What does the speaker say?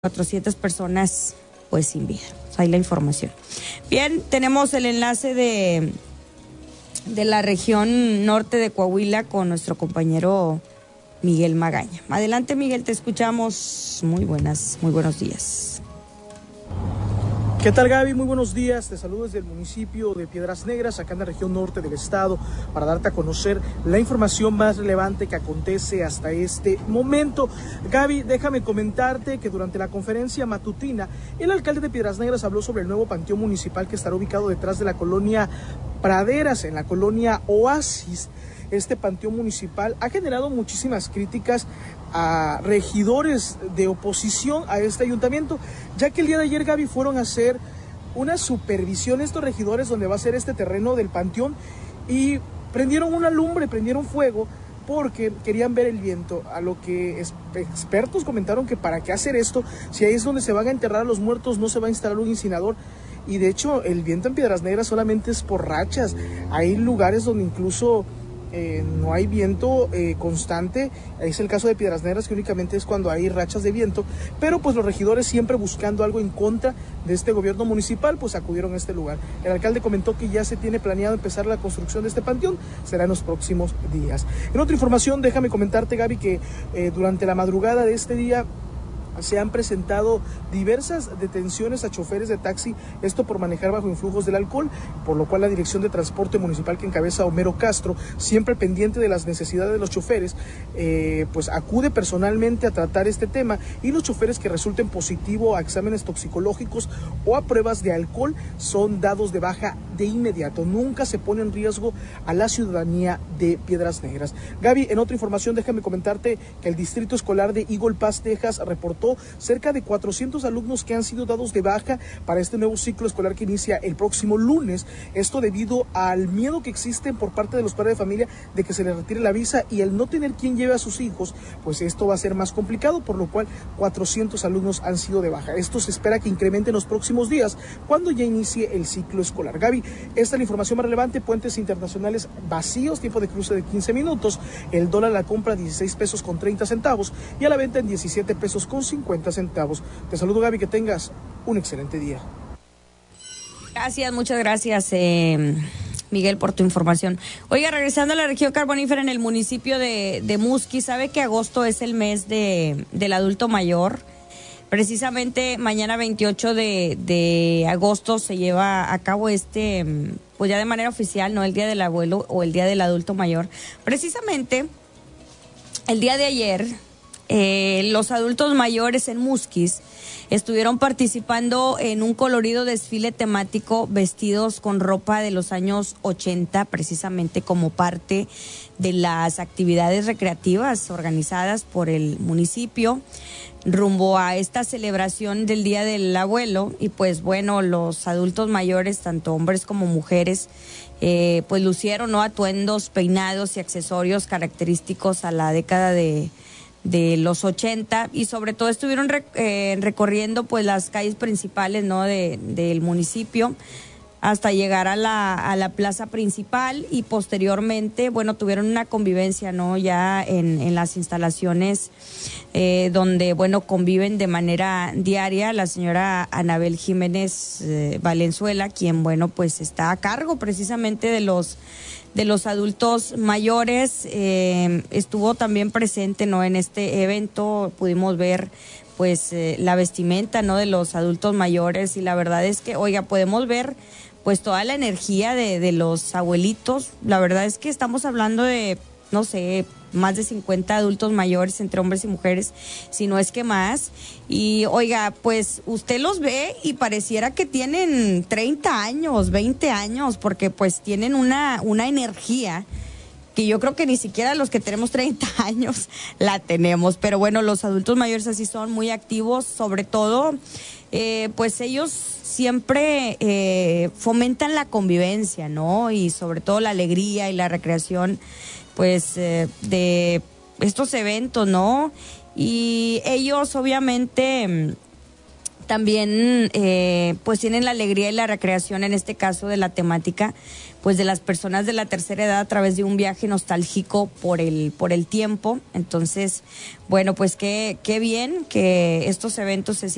400 personas pues sin vida. Ahí la información. Bien, tenemos el enlace de la región norte de Coahuila con nuestro compañero Miguel Magaña. Adelante, Miguel, te escuchamos. Muy buenos días. ¿Qué tal, Gaby? Muy buenos días. Te saludo desde el municipio de Piedras Negras, acá en la región norte del estado, para darte a conocer la información más relevante que acontece hasta este momento. Gaby, déjame comentarte que durante la conferencia matutina, el alcalde de Piedras Negras habló sobre el nuevo panteón municipal que estará ubicado detrás de la colonia Praderas, en la colonia Oasis. Este panteón municipal ha generado muchísimas críticas a regidores de oposición a este ayuntamiento, ya que el día de ayer, Gaby, fueron a hacer una supervisión estos regidores donde va a ser este terreno del panteón y prendieron una lumbre, prendieron fuego porque querían ver el viento, a lo que expertos comentaron que para qué hacer esto, si ahí es donde se van a enterrar a los muertos, no se va a instalar un incinerador. Y de hecho el viento en Piedras Negras solamente es por rachas, hay lugares donde incluso no hay viento constante. Es el caso de Piedras Negras, que únicamente es cuando hay rachas de viento, pero pues los regidores, siempre buscando algo en contra de este gobierno municipal, pues acudieron a este lugar. El alcalde comentó que ya se tiene planeado empezar la construcción de este panteón, será en los próximos días. En otra información, déjame comentarte, Gaby, que durante la madrugada de este día se han presentado diversas detenciones a choferes de taxi, esto por manejar bajo influjos del alcohol, por lo cual la Dirección de Transporte Municipal, que encabeza Homero Castro, siempre pendiente de las necesidades de los choferes, pues acude personalmente a tratar este tema, y los choferes que resulten positivo a exámenes toxicológicos o a pruebas de alcohol son dados de baja de inmediato. Nunca se pone en riesgo a la ciudadanía de Piedras Negras. Gaby, en otra información, déjame comentarte que el Distrito Escolar de Eagle Pass, Texas, reportó cerca de 400 alumnos que han sido dados de baja para este nuevo ciclo escolar que inicia el próximo lunes. Esto debido al miedo que existe por parte de los padres de familia de que se les retire la visa, y el no tener quien lleve a sus hijos, pues esto va a ser más complicado, por lo cual 400 alumnos han sido de baja. Esto se espera que incremente en los próximos días cuando ya inicie el ciclo escolar. Gaby, esta es la información más relevante. Puentes internacionales vacíos, tiempo de cruce de 15 minutos, el dólar a la compra 16 pesos con 30 centavos y a la venta en 17 pesos con 50 centavos. Te saludo, Gaby, que tengas un excelente día. Gracias, muchas gracias, Miguel, por tu información. Oiga, regresando a la región carbonífera, en el municipio de Musquis, sabe que agosto es el mes del adulto mayor. Precisamente mañana 28 de agosto se lleva a cabo pues ya de manera oficial, ¿no?, el Día del Abuelo o el Día del Adulto Mayor. Precisamente el día de ayer, los adultos mayores en Musquis estuvieron participando en un colorido desfile temático vestidos con ropa de los años 80, precisamente como parte de las actividades recreativas organizadas por el municipio rumbo a esta celebración del Día del Abuelo. Y pues bueno, los adultos mayores, tanto hombres como mujeres, pues lucieron, ¿no?, atuendos, peinados y accesorios característicos a la década de los 80, y sobre todo estuvieron recorriendo pues las calles principales, ¿no?, del municipio hasta llegar a la plaza principal, y posteriormente, bueno, tuvieron una convivencia, ¿no?, ya en las instalaciones donde, bueno, conviven de manera diaria la señora Anabel Jiménez Valenzuela, quien, bueno, pues está a cargo precisamente de los adultos mayores. Estuvo también presente, ¿no?, en este evento. Pudimos ver pues la vestimenta, ¿no?, de los adultos mayores, y la verdad es que, oiga, podemos ver pues toda la energía de los abuelitos. La verdad es que estamos hablando de, no sé, más de 50 adultos mayores entre hombres y mujeres, si no es que más. Y oiga, pues usted los ve y pareciera que tienen 30 años, 20 años, porque pues tienen una energía que yo creo que ni siquiera los que tenemos 30 años la tenemos. Pero bueno, los adultos mayores así son, muy activos, sobre todo, pues ellos siempre fomentan la convivencia, ¿no?, y sobre todo la alegría y la recreación, pues de estos eventos, ¿no? Y ellos obviamente también pues tienen la alegría y la recreación, en este caso de la temática pues de las personas de la tercera edad, a través de un viaje nostálgico por el tiempo. Entonces, bueno, pues qué bien que estos eventos se